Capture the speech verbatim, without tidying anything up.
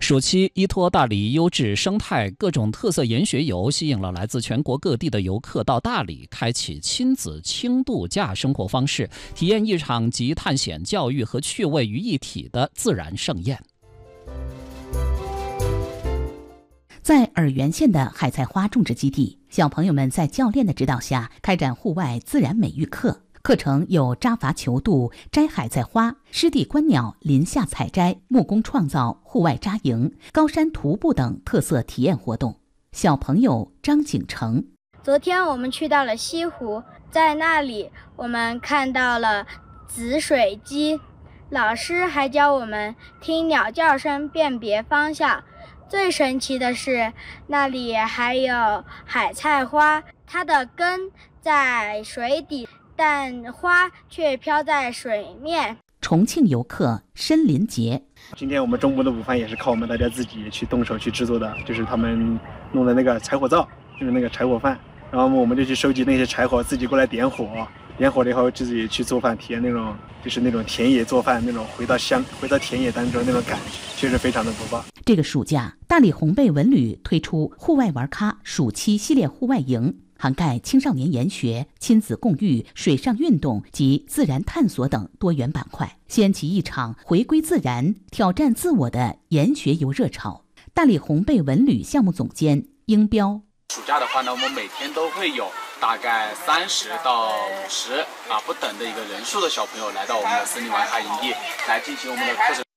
暑期依托大理优质生态、各种特色研学游，吸引了来自全国各地的游客到大理，开启亲子轻度假生活方式，体验一场集探险、教育和趣味于一体的自然盛宴。 在洱源县的海菜花种植基地，小朋友们在教练的指导下开展户外自然美育课。课程有扎筏求渡、摘海菜花、湿地观鸟、林下采摘、木工创造、户外扎营、高山徒步等特色体验活动。小朋友张景成： 昨天我们去到了西湖，在那里我们看到了紫水鸡，老师还教我们听鸟叫声辨别方向。最神奇的是，那里还有海菜花，它的根在水底，但花却飘在水面。 重庆游客申林杰： 今天我们中午的午饭也是靠我们大家自己去动手去制作的，就是他们弄的那个柴火灶，就是那个柴火饭，然后我们就去收集那些柴火，自己过来点火，点火了以后自己去做饭，体验那种就是那种田野做饭那种回到乡回到田野当中那种感觉，确实非常的不棒。 这个暑假，大理红贝文旅推出户外玩咖暑期系列户外营，涵盖青少年研学、亲子共育、水上运动及自然探索等多元板块，掀起一场回归自然、挑战自我的研学游热潮。大理红贝文旅项目总监英彪： 暑假的话呢，我们每天都会有大概三十到五十啊不等的一个人数的小朋友来到我们的森林玩咖营地来进行我们的课程。